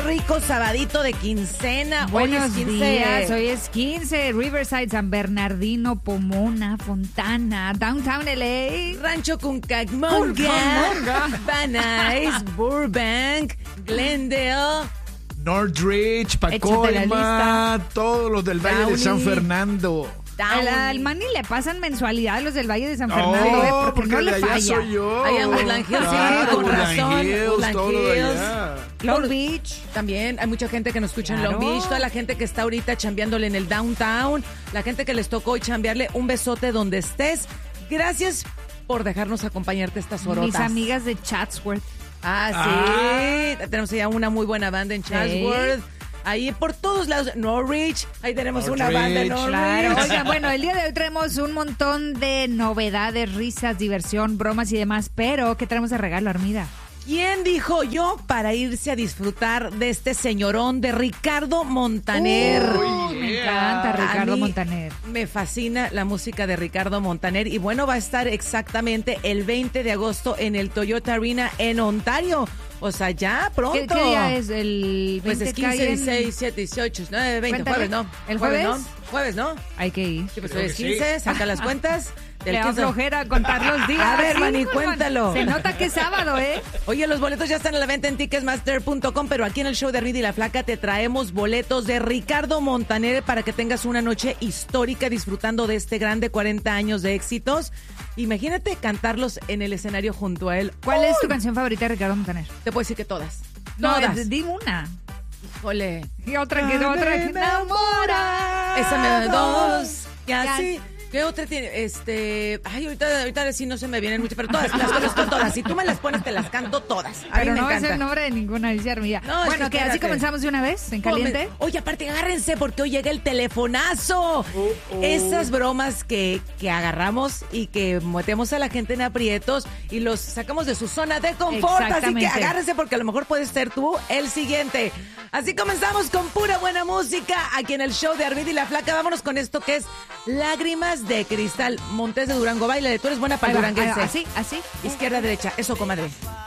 rico sabadito de quincena. Buenos hoy es 15. días, hoy es 15. Riverside, San Bernardino, Pomona, Fontana, Downtown LA, Rancho Cucamonga, Van Nuys, Burbank, Glendale, Northridge, Échate Pacoima, todos los del Valle de San Downey. Fernando. al Manny le pasan mensualidad a los del Valle de San Fernando, porque no de le allá falla. soy yo. Ahí en Woodland Hills, sí, Claro, con Woodland razón, Hills, Woodland todo lo de Hills. allá. Long Beach. También hay mucha gente que nos escucha Claro. en Long Beach, toda la gente que está ahorita chambeándole en el downtown, la gente que les tocó hoy chambearle, un besote donde estés. Gracias por dejarnos acompañarte estas horotas. Mis amigas de Chatsworth. Sí. Tenemos ya una muy buena banda en Chatsworth. Ahí por todos lados, Norwich, ahí tenemos una banda en Norwich. Claro. Oigan, bueno, el día de hoy traemos un montón de novedades, risas, diversión, bromas y demás, pero ¿qué traemos de regalo, Armida? ¿Quién dijo yo para irse a disfrutar de este señorón de Ricardo Montaner? Me encanta Ricardo A mí Montaner. Me fascina la música de Ricardo Montaner y bueno, va a estar exactamente el 20 de agosto en el Toyota Arena en Ontario. O sea, ya pronto. ¿Qué día es? El 20 Pues es 15, cae en- 16, 17, 18, 19, 20. Cuéntale. Jueves, ¿no? ¿El jueves? ¿no? Jueves, ¿no? Hay que ir. Sí, pues Creo hoy es que 15, saca las cuentas. Le da 15. flojera contar los días. A ver, Sí, Manny, hermano. cuéntalo. Se nota que es sábado, ¿eh? Oye, los boletos ya están a la venta en ticketmaster.com, pero aquí en el show de Armida y la Flaca te traemos boletos de Ricardo Montaner para que tengas una noche histórica disfrutando de este grande 40 años de éxitos. Imagínate cantarlos en el escenario junto a él. ¿Cuál es tu canción favorita de Ricardo Montaner? Te puedo decir que todas. No, Todas. dime una. Híjole. Y otra que otra que enamora. Esa me da dos. Y así. ¿Qué otra tiene? Ay, ahorita sí no se me vienen muchas, pero todas, las conozco todas. Si tú me las pones, te las canto todas. A Pero mí me no es encanta. el nombre de ninguna, dice Armida. No, es bueno, que que así espérate. comenzamos de una vez, en caliente. Oye, aparte, agárrense porque hoy llega el telefonazo. Esas bromas que agarramos y que metemos a la gente en aprietos y los sacamos de su zona de confort. Así que Exactamente. agárrense porque a lo mejor puedes ser tú el siguiente. Así comenzamos con pura buena música aquí en el show de Armida y la Flaca. Vámonos con esto que es Lágrimas de Cristal. Montes de Durango, baila. Tú eres buena para el Ahí va, duranguense. así. Izquierda, derecha. Eso, comadre.